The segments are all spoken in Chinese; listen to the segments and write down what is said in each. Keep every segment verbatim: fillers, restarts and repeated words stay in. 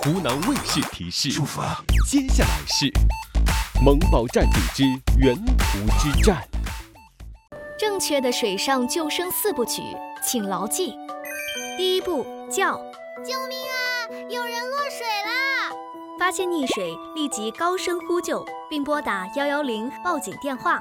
湖南卫视提示： 出发。 接下来是萌宝战警之沿途之战。 正确的水上救生四部曲，请牢记：第一步叫， 救命啊！有人落水啦！ 发现溺水，立即高声呼救，并拨打一一零报警电话。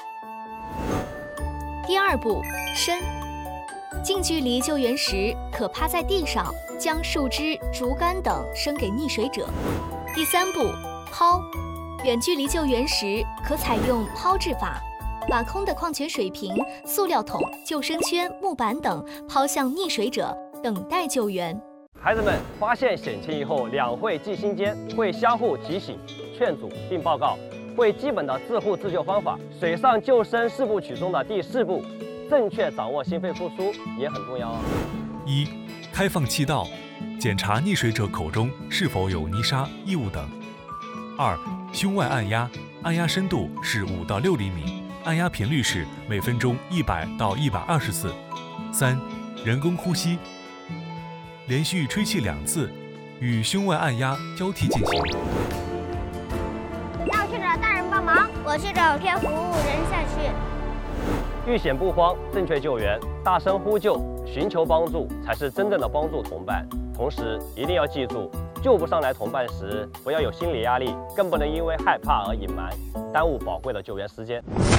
第二步伸，近距离救援时，可趴在地上，将树枝、竹竿等伸给溺水者。第三步抛，远距离救援时，可采用抛掷法，把空的矿泉水瓶、塑料桶、救生圈、木板等抛向溺水者，等待救援。 孩子们发现险情以后，两会记心间，会相互提醒、劝阻并报告，会基本的自护自救方法。水上救生四部曲中的第四步，正确掌握心肺复苏也很重要哦。 一、开放气道，检查溺水者口中是否有泥沙、异物等。二、胸外按压，按压深度是五到六厘米，按压频率是每分钟一百到一百二十次。三、人工呼吸，连续吹气两次，与胸外按压交替进行。 让去找大人帮忙，我去找贴服务人下去。 遇险不慌，正确救援，大声呼救，寻求帮助，才是真正的帮助同伴。同时，一定要记住，救不上来同伴时，不要有心理压力，更不能因为害怕而隐瞒，耽误宝贵的救援时间。